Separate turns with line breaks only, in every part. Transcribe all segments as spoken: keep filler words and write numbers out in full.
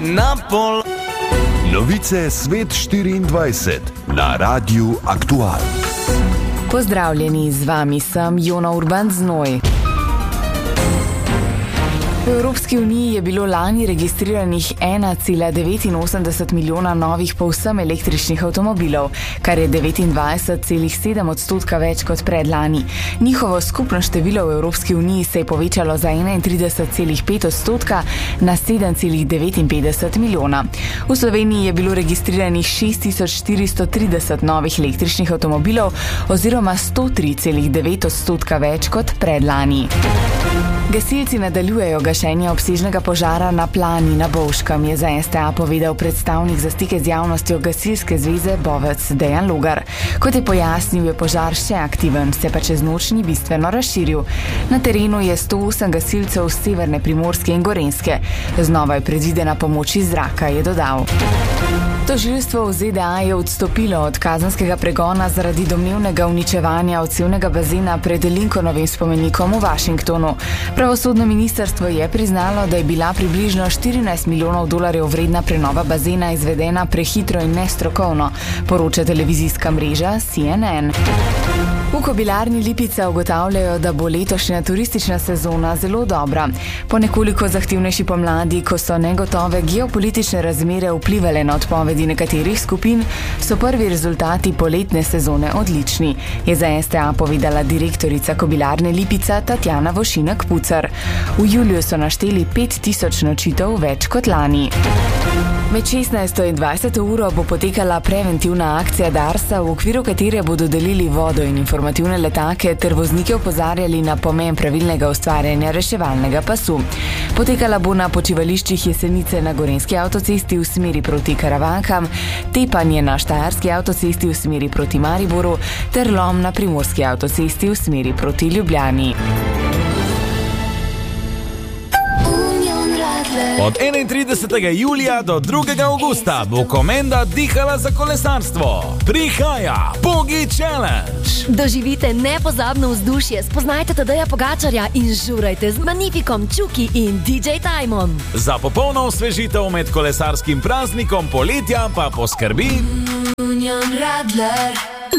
na pol.
Novice Svet štiriindvajset na Radiu Aktual.
Pozdravljeni, z vami sem Jona Urban Znoj. V Evropski uniji je bilo lani registriranih ena cela devetinosemdeset milijona novih povsem električnih avtomobilov, kar je devetindvajset cela sedem odstotka več kot predlani. Njihovo skupno število v Evropski uniji se je povečalo za enaintrideset cela pet odstotka na sedem cela devetinpetdeset milijona. V Sloveniji je bilo registriranih šest tisoč štiristo trideset novih električnih avtomobilov oziroma sto tri cela devet odstotka več kot predlani. Gasilci nadaljujejo gašenje obsežnega požara na Plani na Bovškem, je za S T A povedal predstavnik za stike z javnostjo Gasilske zveze Bovec Dejan Logar. Kot je pojasnil, je požar še aktiven, se pa čez noč ni bistveno razširil. Na terenu je sto osem gasilcev z severne Primorske in Gorenjske. Znova je predvidena pomoč iz zraka, je dodal. Tožilstvo v Z D A je odstopilo od kazenskega pregona zaradi domnevnega uničevanja odsevnega bazena pred Lincolnovim spomenikom v Washingtonu. Pravosodno ministrstvo je priznalo, da je bila približno štirinajst milijonov dolarjev vredna prenova bazena izvedena prehitro in nestrokovno, poroča televizijska mreža C N N. V Kobilarni Lipica ugotavljajo, da bo letošnja turistična sezona zelo dobra. Po nekoliko zahtevnejši pomladi, ko so negotove geopolitične razmere vplivale na odpovedi nekaterih skupin, so prvi rezultati poletne sezone odlični, je za S T A povedala direktorica Kobilarne Lipica Tatjana Vošinek-Pucar. V juliju so našteli pet tisoč nočitev več kot lani. Med šestnajsto in dvajseto uro bo potekala preventivna akcija Darsa, v okviru katere bodo delili vodo in informativne letake ter voznike opozarjali na pomen pravilnega ustvarjanja reševalnega pasu. Potekala bo na počivališčih Jesenice na Gorenjski avtocesti v smeri proti Karavankam, Tepanje na Štajerski avtocesti v smeri proti Mariboru ter Lom na Primorski avtocesti v smeri proti Ljubljani.
Od enaintridesetega julija do drugega avgusta bo Komenda dihala za kolesarstvo. Prihaja Pogi Challenge.
Doživite nepozabno vzdušje, spoznajte Tadeja Pogačarja in žurajte z Magnifikom, Čuki in D J Timom.
Za popolno osvežitev med kolesarskim praznikom poletja pa poskrbi Union Radler.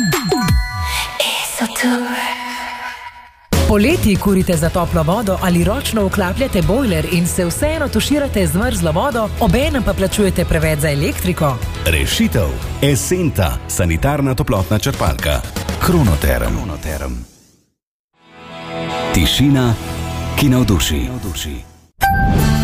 Poleti kurite za toplo vodo ali ročno vklapljate bojler in se vseeno tuširate z mrzlo vodo, obenem pa plačujete preveč za elektriko?
Rešitev. Esenta, sanitarna toplotna črpalka. Kronoterm. Kronoterm. Tišina, ki navduši.